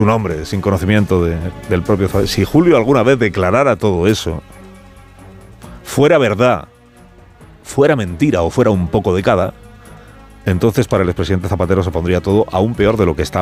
un hombre sin conocimiento del propio Zapatero. Si Julio alguna vez declarara todo eso, fuera verdad, fuera mentira o fuera un poco de cada, entonces para el expresidente Zapatero se pondría todo aún peor de lo que está